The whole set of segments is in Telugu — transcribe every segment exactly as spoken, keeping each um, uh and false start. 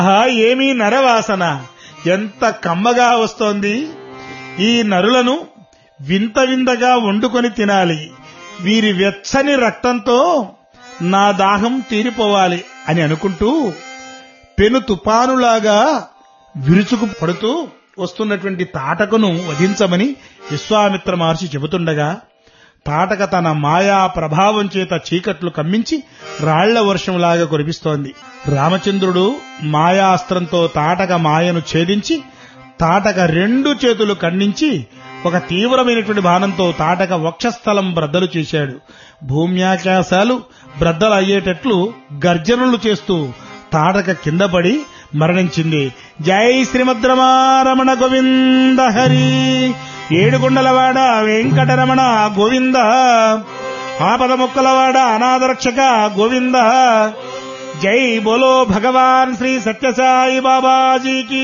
ఆ ఏమీ నరవాసన, ఎంత కమ్మగా వస్తోంది. ఈ నరులను వింత వింతగా వండుకొని తినాలి. వీరి వెచ్చని రక్తంతో నా దాహం తీరిపోవాలి అని అనుకుంటూ పెను తుపానులాగా విరుచుకు పడుతూ వస్తున్నటువంటి తాటకను వధించమని విశ్వామిత్ర మహర్షి చెబుతుండగా, తాటక తన మాయా ప్రభావం చేత చీకట్లు కమ్మించి రాళ్ల వర్షంలాగా కురిపిస్తోంది. రామచంద్రుడు మాయాస్త్రంతో తాటక మాయను ఛేదించి తాటక రెండు చేతులు ఖండించి ఒక తీవ్రమైనటువంటి బాణంతో తాటక వక్షస్థలం బ్రద్దలు చేశాడు. భూమ్యాకాశాలు బ్రద్దలు అయ్యేటట్లు గర్జనలు చేస్తూ తాటక కింద పడి మరణించింది. జై శ్రీమద్రమారమణ గోవింద హరి, ఏడుకొండలవాడ వెంకటరమణ గోవింద, ఆపద ముక్కలవాడ అనాథరక్షక గోవింద. జై బోలో భగవాన్ శ్రీ సత్యసాయి బాబాజీకి.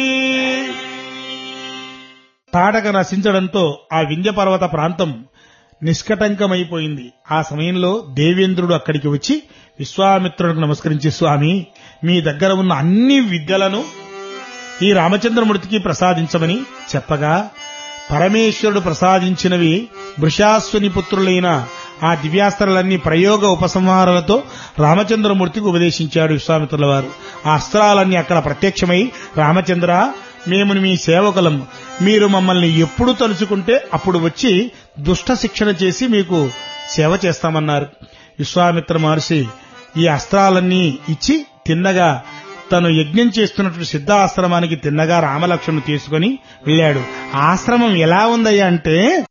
తాటక నశించడంతో ఆ వింధ్య పర్వత ప్రాంతం నిష్కటంకమైపోయింది. ఆ సమయంలో దేవేంద్రుడు అక్కడికి వచ్చి విశ్వామిత్రుడికి నమస్కరించి, స్వామి, మీ దగ్గర ఉన్న అన్ని విద్యలను ఈ రామచంద్రమూర్తికి ప్రసాదించమని చెప్పగా, పరమేశ్వరుడు ప్రసాదించినవి వృషాశ్వని పుత్రులైన ఆ దివ్యాస్త్రాలన్నీ ప్రయోగ ఉపసంహారాలతో రామచంద్రమూర్తికి ఉపదేశించాడు విశ్వామిత్రుల వారు. ఆ అస్త్రాలన్నీ అక్కడ ప్రత్యక్షమై, రామచంద్ర, మేము మీ సేవకులం, మీరు మమ్మల్ని ఎప్పుడు తలుచుకుంటే అప్పుడు వచ్చి దుష్ట శిక్షణ చేసి మీకు సేవ చేస్తామన్నారు. విశ్వామిత్ర మహర్షి ఈ అస్త్రాలన్నీ ఇచ్చి తిన్నగా తను యజ్ఞం చేస్తున్నటువంటి సిద్ధాశ్రమానికి తిన్నగా రామలక్ష్మణుని తీసుకుని వెళ్ళాడు. ఆశ్రమం ఎలా ఉందయ్యా అంటే